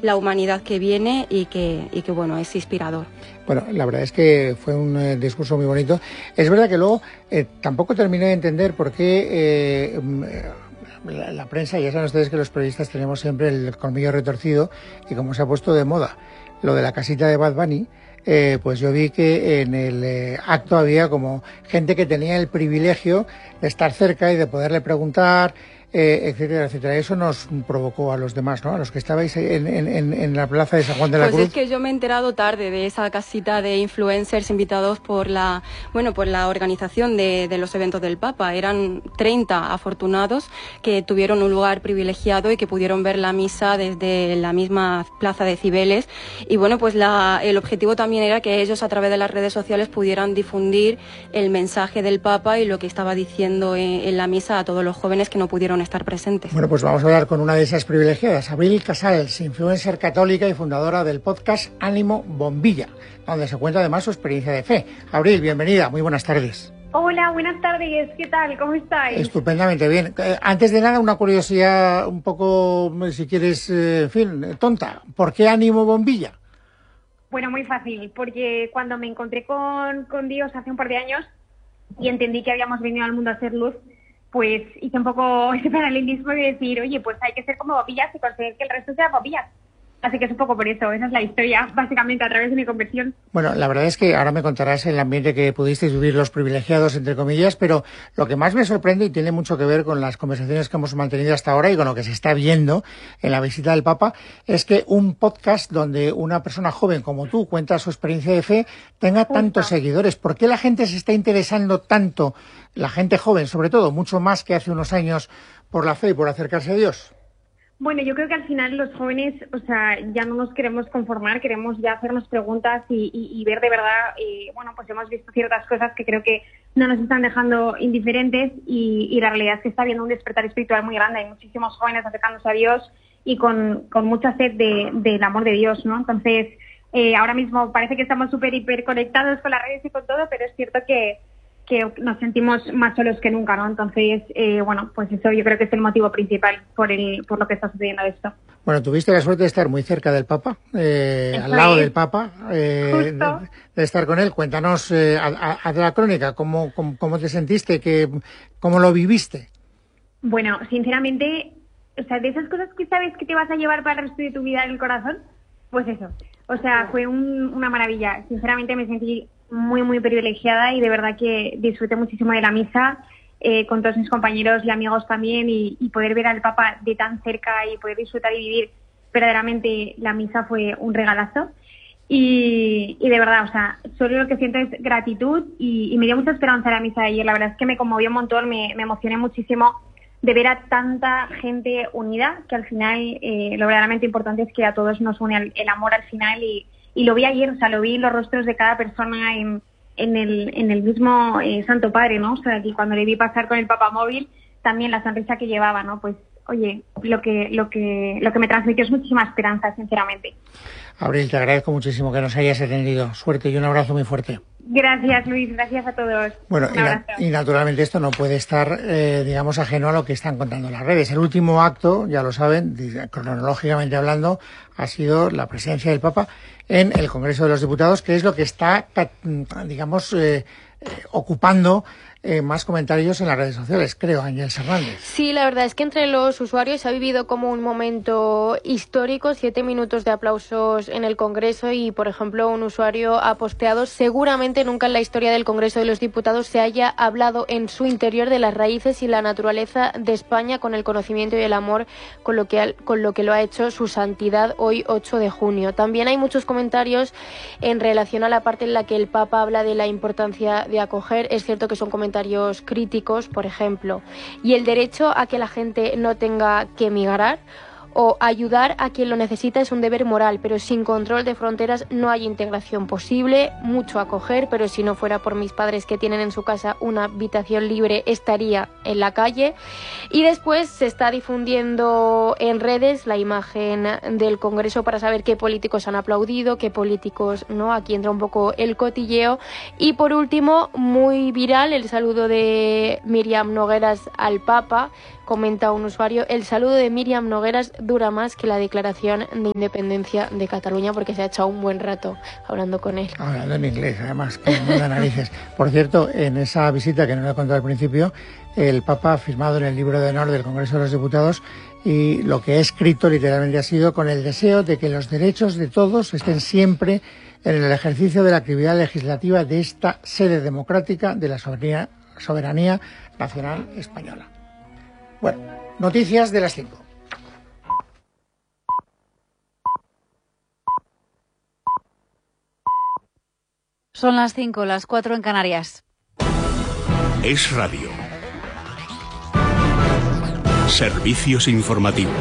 la humanidad que viene y que bueno, es inspirador. Bueno, la verdad es que fue un discurso muy bonito. Es verdad que luego tampoco terminé de entender por qué la prensa, ya saben ustedes que los periodistas tenemos siempre el colmillo retorcido, y como se ha puesto de moda lo de la casita de Bad Bunny, pues yo vi que en el acto había como gente que tenía el privilegio de estar cerca y de poderle preguntar, etcétera, etcétera. Eso nos provocó a los demás, ¿no? A los que estabais en la plaza de San Juan de la Cruz. Pues es que yo me he enterado tarde de esa casita de influencers invitados por la organización de los eventos del Papa. Eran 30 afortunados que tuvieron un lugar privilegiado y que pudieron ver la misa desde la misma plaza de Cibeles. Y bueno, pues el objetivo también era que ellos a través de las redes sociales pudieran difundir el mensaje del Papa y lo que estaba diciendo en la misa a todos los jóvenes que no pudieron estar presentes. Bueno, pues vamos a hablar con una de esas privilegiadas, Abril Casals, influencer católica y fundadora del podcast Ánimo Bombilla, donde se cuenta además su experiencia de fe. Abril, bienvenida, muy buenas tardes. Hola, buenas tardes, ¿qué tal? ¿Cómo estáis? Estupendamente bien. Antes de nada, una curiosidad un poco, si quieres, en fin, tonta. ¿Por qué Ánimo Bombilla? Bueno, muy fácil, porque cuando me encontré con Dios hace un par de años y entendí que habíamos venido al mundo a hacer luz, pues hice un poco ese paralelismo de decir, oye, pues hay que ser como bombillas y conseguir que el resto sea bombillas. Así que es un poco por eso, esa es la historia, básicamente, a través de mi conversión. Bueno, la verdad es que ahora me contarás el ambiente que pudisteis vivir los privilegiados, entre comillas, pero lo que más me sorprende, y tiene mucho que ver con las conversaciones que hemos mantenido hasta ahora y con lo que se está viendo en la visita del Papa, es que un podcast donde una persona joven como tú cuenta su experiencia de fe tenga tantos seguidores. ¿Por qué la gente se está interesando tanto, la gente joven sobre todo, mucho más que hace unos años, por la fe y por acercarse a Dios? Bueno, yo creo que al final los jóvenes, o sea, ya no nos queremos conformar, queremos ya hacernos preguntas y ver de verdad, bueno, pues hemos visto ciertas cosas que creo que no nos están dejando indiferentes y la realidad es que está habiendo un despertar espiritual muy grande. Hay muchísimos jóvenes acercándose a Dios y con mucha sed del amor de Dios, ¿no? Entonces, ahora mismo parece que estamos súper hiper conectados con las redes y con todo, pero es cierto que nos sentimos más solos que nunca, ¿no? Entonces, bueno, pues eso yo creo que es el motivo principal por lo que está sucediendo esto. Bueno, tuviste la suerte de estar muy cerca del Papa, al lado del Papa, de estar con él. Cuéntanos, haz la crónica, ¿cómo te sentiste? ¿Cómo lo viviste? Bueno, sinceramente, o sea, de esas cosas que sabes que te vas a llevar para el resto de tu vida en el corazón, pues eso. O sea, fue una maravilla. Sinceramente me sentí muy, muy privilegiada y de verdad que disfruté muchísimo de la misa con todos mis compañeros y amigos también y poder ver al Papa de tan cerca y poder disfrutar y vivir verdaderamente la misa fue un regalazo y de verdad, o sea, solo lo que siento es gratitud y me dio mucha esperanza la misa de ayer. La verdad es que me conmovió un montón, me emocioné muchísimo de ver a tanta gente unida, que al final lo verdaderamente importante es que a todos nos une el amor al final y lo vi ayer, o sea, lo vi en los rostros de cada persona en el mismo Santo Padre, ¿no? O sea, que cuando le vi pasar con el Papa móvil, también la sonrisa que llevaba, ¿no? Pues, oye, lo que me transmitió es muchísima esperanza, sinceramente. Abril, te agradezco muchísimo que nos hayas atendido. Suerte y un abrazo muy fuerte. Gracias, Luis. Gracias a todos. Bueno, y naturalmente esto no puede estar, digamos, ajeno a lo que están contando las redes. El último acto, ya lo saben, cronológicamente hablando, ha sido la presencia del Papa en el Congreso de los Diputados, que es lo que está, digamos, ocupando más comentarios en las redes sociales, creo, Ángel Hernández. Sí, la verdad es que entre los usuarios se ha vivido como un momento histórico, 7 minutos de aplausos en el Congreso y, por ejemplo, un usuario ha posteado: seguramente nunca en la historia del Congreso de los Diputados se haya hablado en su interior de las raíces y la naturaleza de España con el conocimiento y el amor con lo que lo ha hecho su santidad hoy 8 de junio. También hay muchos comentarios en relación a la parte en la que el Papa habla de la importancia de acoger. Es cierto que son comentarios críticos, por ejemplo, y el derecho a que la gente no tenga que emigrar o ayudar a quien lo necesita es un deber moral, pero sin control de fronteras no hay integración posible. Mucho acoger, pero si no fuera por mis padres que tienen en su casa una habitación libre, estaría en la calle. Y después se está difundiendo en redes la imagen del Congreso para saber qué políticos han aplaudido, qué políticos no. Aquí entra un poco el cotilleo. Y por último, muy viral el saludo de Míriam Nogueras al Papa, Comenta un usuario: el saludo de Míriam Nogueras dura más que la declaración de independencia de Cataluña, porque se ha echado un buen rato hablando con él. Hablando en inglés, además, que no da narices. Por cierto, en esa visita que no le he contado al principio, el Papa ha firmado en el libro de honor del Congreso de los Diputados, y lo que ha escrito literalmente ha sido: con el deseo de que los derechos de todos estén siempre en el ejercicio de la actividad legislativa de esta sede democrática de la soberanía nacional española. Bueno, noticias de las 5. Son las 5, las 4 en Canarias. Es Radio. Servicios informativos.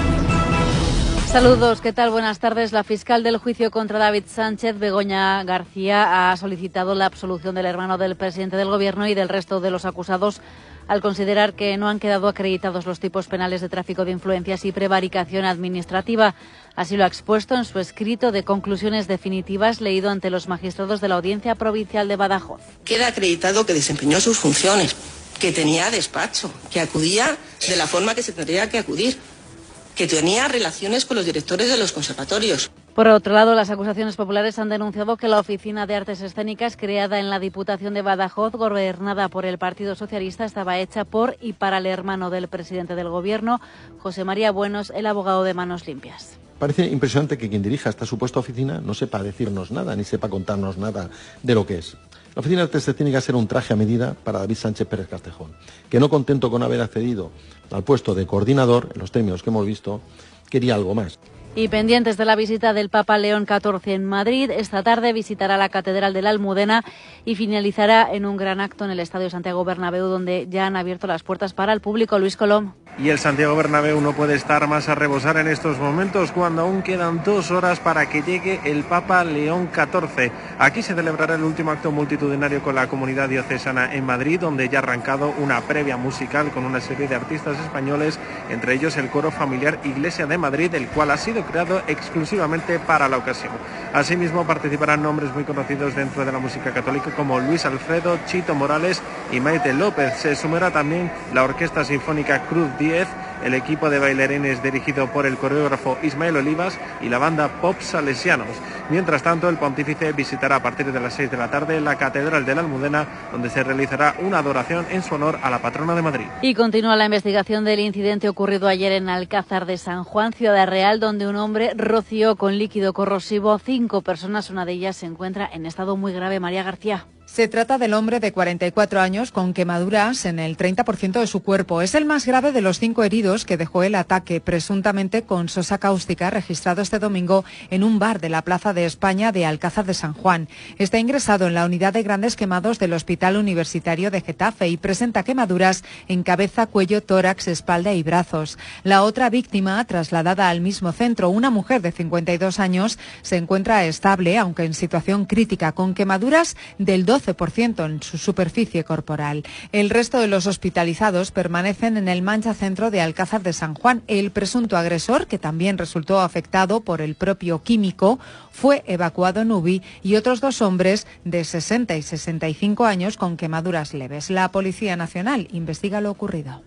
Saludos, ¿qué tal? Buenas tardes. La fiscal del juicio contra David Sánchez, Begoña García, ha solicitado la absolución del hermano del presidente del Gobierno y del resto de los acusados al considerar que no han quedado acreditados los tipos penales de tráfico de influencias y prevaricación administrativa. Así lo ha expuesto en su escrito de conclusiones definitivas leído ante los magistrados de la Audiencia Provincial de Badajoz. Queda acreditado que desempeñó sus funciones, que tenía despacho, que acudía de la forma que se tendría que acudir, que tenía relaciones con los directores de los conservatorios. Por otro lado, las acusaciones populares han denunciado que la Oficina de Artes Escénicas, creada en la Diputación de Badajoz, gobernada por el Partido Socialista, estaba hecha por y para el hermano del presidente del Gobierno, José María Buenos, el abogado de Manos Limpias. Parece impresionante que quien dirija esta supuesta oficina no sepa decirnos nada, ni sepa contarnos nada de lo que es. La Oficina de Artes Escénicas era un traje a medida para David Sánchez Pérez Castejón, que no contento con haber accedido al puesto de coordinador, en los términos que hemos visto, quería algo más. Y pendientes de la visita del Papa León XIV en Madrid, esta tarde visitará la Catedral de la Almudena y finalizará en un gran acto en el Estadio Santiago Bernabéu, donde ya han abierto las puertas para el público. Luis Colom. Y el Santiago Bernabéu no puede estar más a rebosar en estos momentos, cuando aún quedan 2 horas para que llegue el Papa León XIV. Aquí se celebrará el último acto multitudinario con la comunidad diocesana en Madrid, donde ya ha arrancado una previa musical con una serie de artistas españoles, entre ellos el coro familiar Iglesia de Madrid, el cual ha sido creado exclusivamente para la ocasión. Asimismo participarán nombres muy conocidos dentro de la música católica como Luis Alfredo, Chito Morales y Maite López. Se sumará también la Orquesta Sinfónica Cruz 10, el equipo de bailarines dirigido por el coreógrafo Ismael Olivas y la banda Pop Salesianos. Mientras tanto, el pontífice visitará a partir de las 6 de la tarde la Catedral de la Almudena, donde se realizará una adoración en su honor a la patrona de Madrid. Y continúa la investigación del incidente ocurrido ayer en Alcázar de San Juan, Ciudad Real, donde un hombre roció con líquido corrosivo a 5 personas. Una de ellas se encuentra en estado muy grave. María García. Se trata del hombre de 44 años con quemaduras en el 30% de su cuerpo. Es el más grave de los 5 heridos que dejó el ataque, presuntamente con sosa cáustica, registrado este domingo en un bar de la Plaza de España de Alcázar de San Juan. Está ingresado en la unidad de grandes quemados del Hospital Universitario de Getafe y presenta quemaduras en cabeza, cuello, tórax, espalda y brazos. La otra víctima, trasladada al mismo centro, una mujer de 52 años, se encuentra estable, aunque en situación crítica, con quemaduras del 12% en su superficie corporal. El resto de los hospitalizados permanecen en el Mancha Centro de Alcázar de San Juan. El presunto agresor, que también resultó afectado por el propio químico, fue evacuado en UBI, y otros 2 hombres de 60 y 65 años con quemaduras leves. La Policía Nacional investiga lo ocurrido.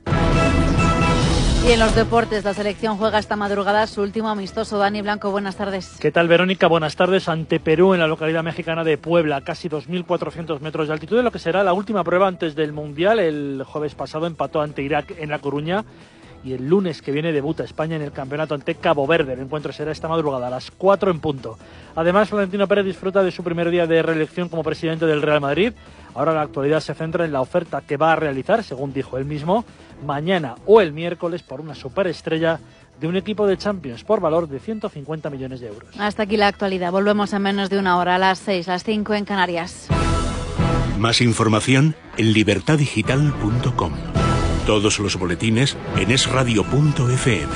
Y en los deportes, la selección juega esta madrugada su último amistoso. Dani Blanco, buenas tardes. ¿Qué tal, Verónica? Buenas tardes. Ante Perú, en la localidad mexicana de Puebla, casi 2.400 metros de altitud, en lo que será la última prueba antes del Mundial. El jueves pasado empató ante Irak en La Coruña, y el lunes que viene debuta España en el campeonato ante Cabo Verde. El encuentro será esta madrugada a las 4 en punto. Además, Florentino Pérez disfruta de su primer día de reelección como presidente del Real Madrid. Ahora la actualidad se centra en la oferta que va a realizar, según dijo él mismo, mañana o el miércoles por una superestrella de un equipo de Champions por valor de 150 millones de euros. Hasta aquí la actualidad. Volvemos en menos de una hora, a las 6, las 5 en Canarias. Más información en libertadigital.com. Todos los boletines en esradio.fm.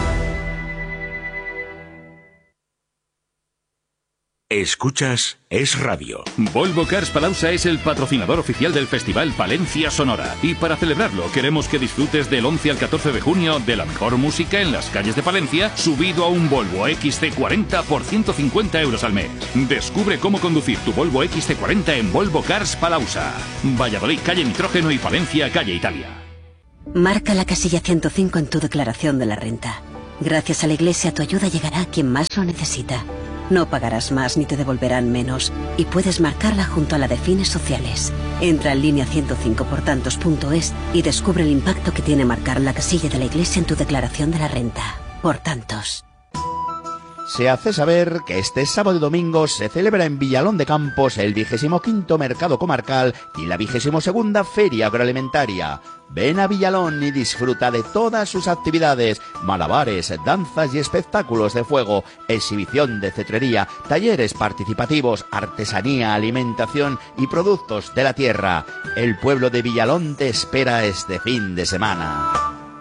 Escuchas Es Radio. Volvo Cars Palauza es el patrocinador oficial del Festival Palencia Sonora. Y para celebrarlo, queremos que disfrutes del 11 al 14 de junio de la mejor música en las calles de Palencia, subido a un Volvo XC40 por 150 euros al mes. Descubre cómo conducir tu Volvo XC40 en Volvo Cars Palauza. Valladolid, calle Nitrógeno, y Palencia, calle Italia. Marca la casilla 105 en tu declaración de la renta. Gracias a la Iglesia tu ayuda llegará a quien más lo necesita. No pagarás más ni te devolverán menos y puedes marcarla junto a la de fines sociales. Entra en línea 105portantos.es y descubre el impacto que tiene marcar la casilla de la Iglesia en tu declaración de la renta. Por tantos. Se hace saber que este sábado y domingo se celebra en Villalón de Campos el 25º Mercado Comarcal y la 22ª Feria Agroalimentaria. Ven a Villalón y disfruta de todas sus actividades, malabares, danzas y espectáculos de fuego, exhibición de cetrería, talleres participativos, artesanía, alimentación y productos de la tierra. El pueblo de Villalón te espera este fin de semana.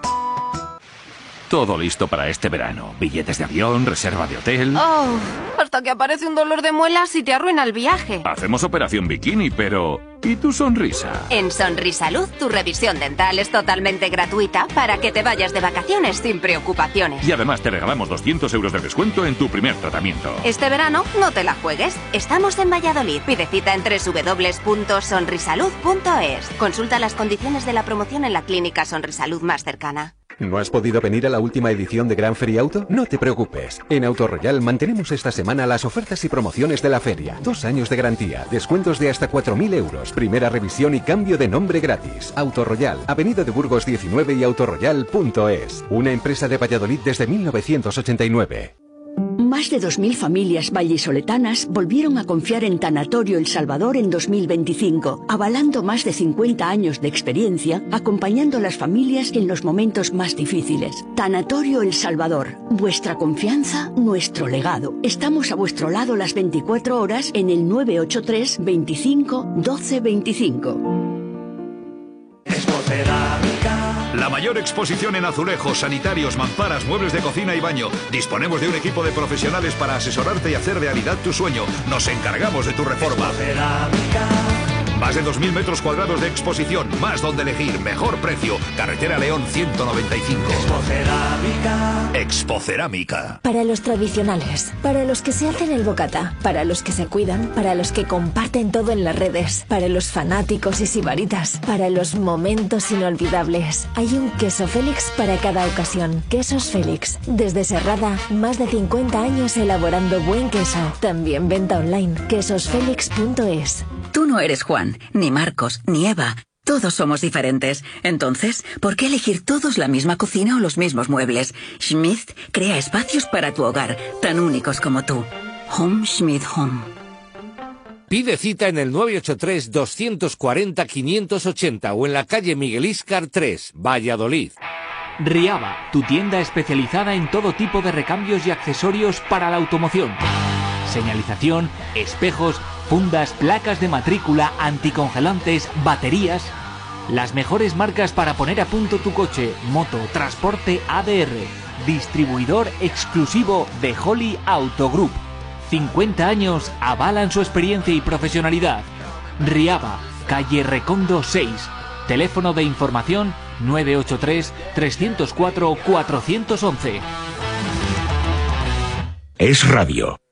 Todo listo para este verano. Billetes de avión, reserva de hotel. Oh, hasta que aparece un dolor de muelas y te arruina el viaje. Hacemos operación bikini, pero... ¿y tu sonrisa? En Sonrisalud, tu revisión dental es totalmente gratuita para que te vayas de vacaciones sin preocupaciones. Y además te regalamos 200 euros de descuento en tu primer tratamiento. Este verano no te la juegues. Estamos en Valladolid. Pide cita en www.sonrisalud.es. Consulta las condiciones de la promoción en la clínica Sonrisalud más cercana. ¿No has podido venir a la última edición de Gran Feria Auto? No te preocupes. En Auto Royal mantenemos esta semana las ofertas y promociones de la feria. 2 años de garantía, descuentos de hasta 4.000 euros, primera revisión y cambio de nombre gratis. Auto Royal, Avenida de Burgos 19 y autoroyal.es. Una empresa de Valladolid desde 1989. Más de 2.000 familias vallisoletanas volvieron a confiar en Tanatorio El Salvador en 2025, avalando más de 50 años de experiencia, acompañando a las familias en los momentos más difíciles. Tanatorio El Salvador, vuestra confianza, nuestro legado. Estamos a vuestro lado las 24 horas en el 983 25 12 25. La mayor exposición en azulejos, sanitarios, mamparas, muebles de cocina y baño. Disponemos de un equipo de profesionales para asesorarte y hacer realidad tu sueño. Nos encargamos de tu reforma. Más de 2.000 metros cuadrados de exposición, más donde elegir, mejor precio. Carretera León 195. Expocerámica. Para los tradicionales, para los que se hacen el bocata, para los que se cuidan, para los que comparten todo en las redes, para los fanáticos y sibaritas, para los momentos inolvidables. Hay un queso Félix para cada ocasión. Quesos Félix. Desde Serrada, más de 50 años elaborando buen queso. También venta online. quesosfelix.es. Tú no eres Juan, ni Marcos, ni Eva. Todos somos diferentes. Entonces, ¿por qué elegir todos la misma cocina o los mismos muebles? Schmidt crea espacios para tu hogar, tan únicos como tú. Home Schmidt Home. Pide cita en el 983-240-580 o en la calle Miguel Íscar 3, Valladolid. Riaba, tu tienda especializada en todo tipo de recambios y accesorios para la automoción. Señalización, espejos, fundas, placas de matrícula, anticongelantes, baterías. Las mejores marcas para poner a punto tu coche, moto, transporte ADR. Distribuidor exclusivo de Holly Auto Group. 50 años avalan su experiencia y profesionalidad. Riaba, calle Recondo 6. Teléfono de información 983-304-411. Es Radio.